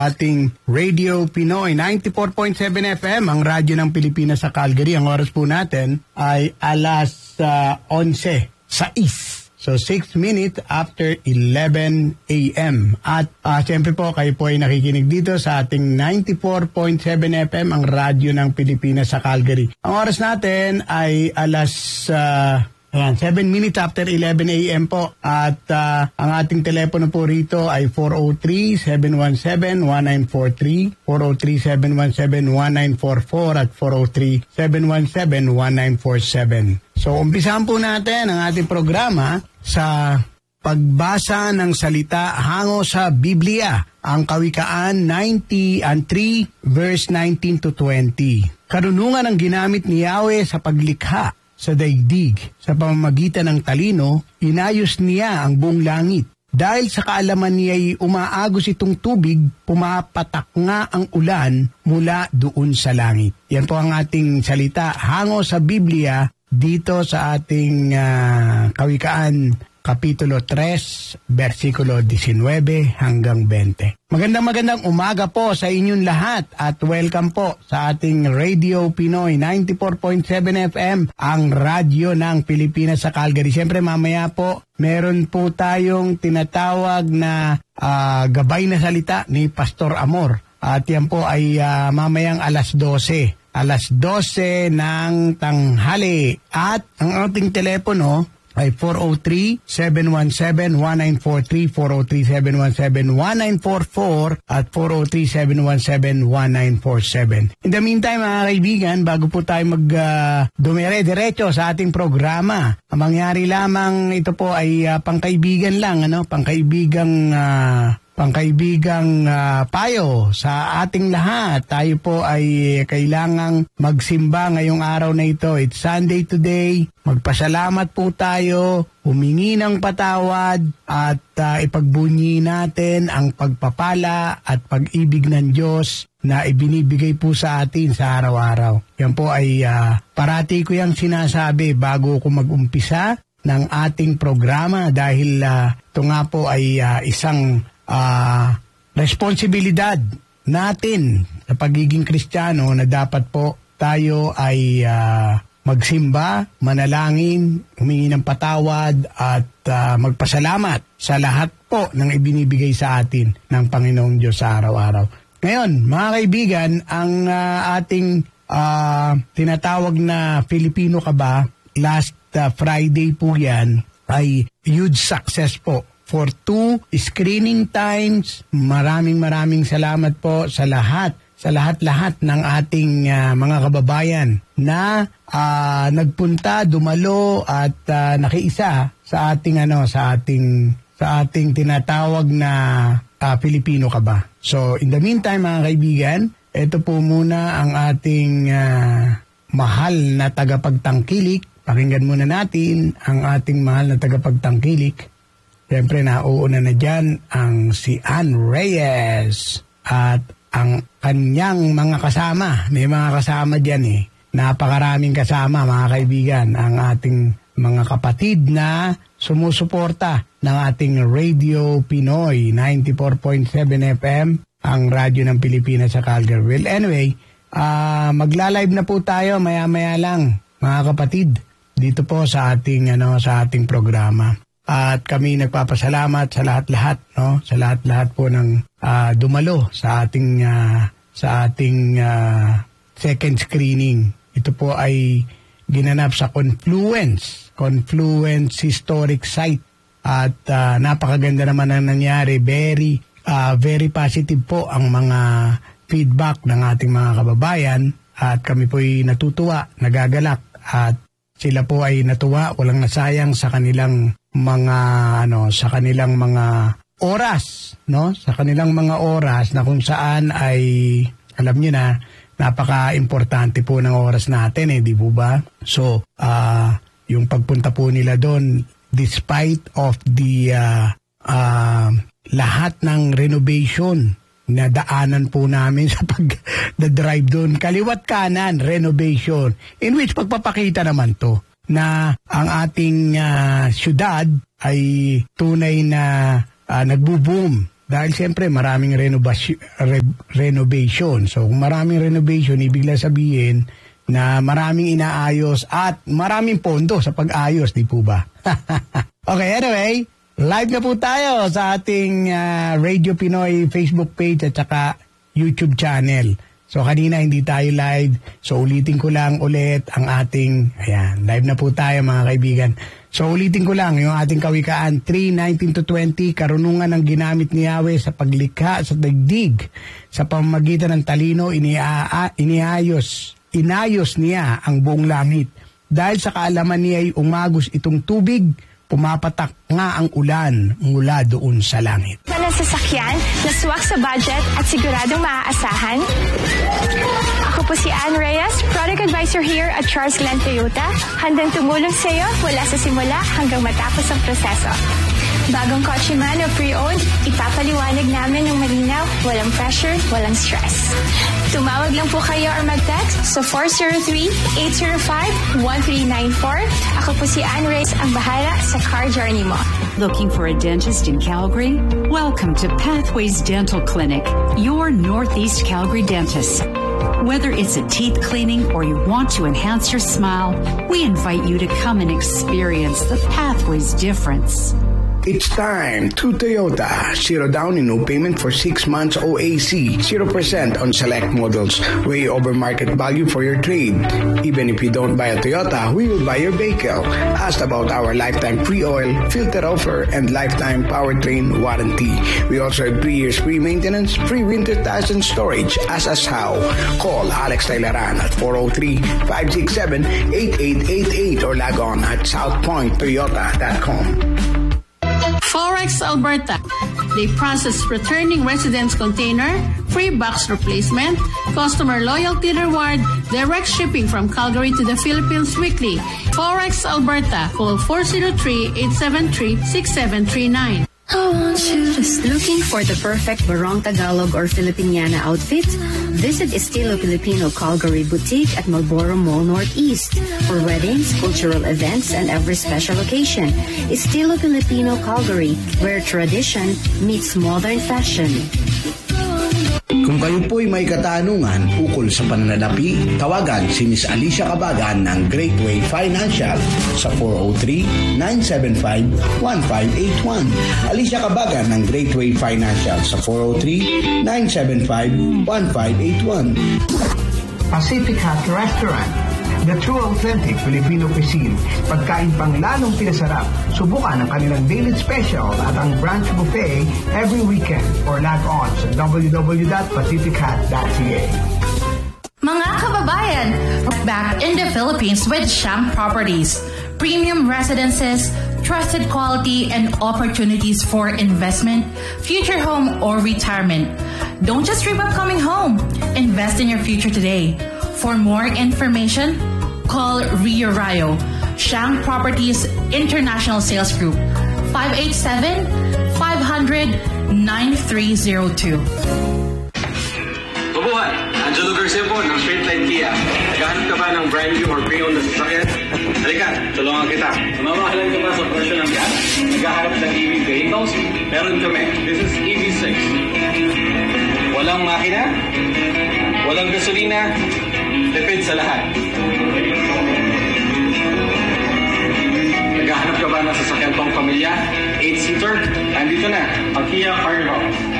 ating Radio Pinoy 94.7 FM, ang radyo ng Pilipinas sa Calgary. Ang oras po natin ay alas 11:06. So 6 minutes after 11 a.m. At siyempre po kayo po ay nakikinig dito sa ating 94.7 FM, ang radyo ng Pilipinas sa Calgary. Ang oras natin ay alas 7 minutes after 11 a.m. po. At ang ating telepono po rito ay 403-717-1943, 403-717-1944 at 403-717-1947. So, umpisahan po natin ang ating programa sa pagbasa ng salita hango sa Biblia, ang Kawikaan 90:3 verse 19 to 20. Karunungan ang ginamit ni Yahweh sa paglikha sa daigdig. Sa pamamagitan ng talino, inayos niya ang buong langit. Dahil sa kaalaman niya'y umaagos itong tubig, pumapatak nga ang ulan mula doon sa langit. Yan po ang ating salita hango sa Biblia dito sa ating Kawikaan Kapitulo 3, versikulo 19 hanggang 20. Magandang umaga po sa inyong lahat at welcome po sa ating Radio Pinoy 94.7 FM, ang radyo ng Pilipinas sa Calgary. Siyempre mamaya po, meron po tayong tinatawag na gabay na salita ni Pastor Amor. At yan po ay mamayang alas 12. Alas 12 ng tanghali. At ang ating telepono ay 403-717-1943, 403-717-1944 at 403-717-1947. In the meantime, mga kaibigan, bago po tayo dumire-diretso sa ating programa, ang mangyari lamang ito po ay pangkaibigan lang, pangkaibigang payo sa ating lahat. Tayo po ay kailangang magsimba ngayong araw na ito. It's Sunday today. Magpasalamat po tayo, humingi ng patawad at ipagbunyi natin ang pagpapala at pag-ibig ng Diyos na ibinibigay po sa atin sa araw-araw. Yan po ay parati ko yung sinasabi bago ko mag-umpisa ng ating programa dahil ito nga po ay isang responsibilidad natin sa pagiging Kristiyano na dapat po tayo ay magsimba, manalangin, humingi ng patawad at magpasalamat sa lahat po ng ibinibigay sa atin ng Panginoong Diyos sa araw-araw. Ngayon, mga kaibigan, ang ating tinatawag na Filipino ka ba, last Friday po yan, ay huge success po. For 2 screening times, maraming salamat po sa lahat ng ating mga kababayan na nagpunta, dumalo at nakiisa sa ating tinatawag na Filipino ka ba. So in the meantime, mga kaibigan, ito po muna ang ating mahal na tagapagtangkilik. Pakinggan muna natin ang ating mahal na tagapagtangkilik. Siyempre, nauuna na dyan ang si Ann Reyes at ang kanyang mga kasama. May mga kasama dyan Napakaraming kasama, mga kaibigan. Ang ating mga kapatid na sumusuporta ng ating Radio Pinoy 94.7 FM, ang radyo ng Pilipinas sa Calgary. Well, anyway, magla-live na po tayo maya-maya lang, mga kapatid, dito po sa ating programa. At kami nagpapasalamat sa lahat-lahat, sa lahat-lahat po ng dumalo sa ating second screening. Ito po ay ginanap sa Confluence Historic Site. At napakaganda naman ang nangyari. Very positive po ang mga feedback ng ating mga kababayan. At kami po ay natutuwa, nagagalak. At sila po ay natuwa, walang nasayang sa kanilang mga oras, sa kanilang mga oras na kung saan ay, alam niyo na, napaka-importante po ng oras natin, di po ba? So, yung pagpunta po nila doon, despite of the lahat ng renovation na daanan po namin sa pag-drive doon, kaliwat kanan, renovation, in which pagpapakita naman to, na ang ating syudad ay tunay na nagbo-boom Dahil siyempre maraming renovation. So kung maraming renovation, ibig lang sabihin na maraming inaayos at maraming pondo sa pag-ayos, di po ba? Okay, anyway, live na po tayo sa ating Radio Pinoy Facebook page at saka YouTube channel. So kanina hindi tayo live, so ulitin ko lang ulit ang ating, ayan, live na po tayo mga kaibigan. So ulitin ko lang yung ating kawikaan 3:19-20, karunungan ng ginamit ni Yahweh sa paglikha sa daigdig sa pamamagitan ng talino. Inayos niya ang buong langit. Dahil sa kaalaman niya ay umagos itong tubig, pumapatak nga ang ulan mula doon sa langit. Ng sasakyan na swak sa budget at siguradong maaasahan? Ako po si Ann Reyes, Product Advisor here at Charles Glenn Toyota. Handang tumulong sa iyo mula sa simula hanggang matapos ang proseso. Bagong kotse man o pre-owned, ipapaliwanag namin ng malinaw, walang pressure, walang stress. Tumawag lang po kayo or mag-text sa 403-805-1394. Ako po si Ann Reyes, ang bahala sa car journey mo. Looking for a dentist in Calgary? Welcome to Pathways Dental Clinic, your Northeast Calgary dentist. Whether it's a teeth cleaning or you want to enhance your smile, we invite you to come and experience the Pathways difference. It's time to Toyota. 0 down and no payment for 6 months OAC. 0% on select models. Way over market value for your trade. Even if you don't buy a Toyota, we will buy your vehicle. Ask about our lifetime free oil, filter offer, and lifetime powertrain warranty. We also have 3 years free maintenance, free winter tires and storage. Ask us how. Call Alex Tailaran at 403-567-8888 or log on at southpointtoyota.com. Forex Alberta. They process returning residents container, free box replacement, customer loyalty reward, direct shipping from Calgary to the Philippines weekly. Forex Alberta. Call 403-873-6739. Looking for the perfect Barong Tagalog or Filipiniana outfit? Visit Estilo Filipino Calgary Boutique at Marlborough Mall Northeast for weddings, cultural events, and every special occasion. Estilo Filipino Calgary, where tradition meets modern fashion. Kung kayo po'y may katanungan ukol sa pananalapi, tawagan si Miss Alicia Cabagan ng Great Way Financial sa 403-975-1581. Alicia Cabagan ng Great Way Financial sa 403-975-1581. Pacific Hut Restaurant, the true authentic Filipino cuisine. Pagkain pang lalong pinasarap. Subukan ang kanilang daily special at ang brunch buffet every weekend or log on sa www.pacifichut.ca. Mga kababayan, back in the Philippines with Shang Properties. Premium residences, trusted quality, and opportunities for investment, future home, or retirement. Don't just dream of coming home. Invest in your future today. For more information, call Rio Rayo, Shang Properties International Sales Group, 587-500-9302. Mabuhay! Angelo Garcia po ng Straight Line Kia. Naghahanap ka ba ng brand new or pre-owned na sasakyan? Halika, tulungan kita. Mamahalan ka ba sa presyo ng gas? Naghahanap ng EV vehicles? Meron kami. This is EV6. Walang makina? Walang gasolina? Tipid sa lahat. Naghahanap ka ba ng sasakyan pang pamilya? 8-seater? Andito na, ang Kia Carnival.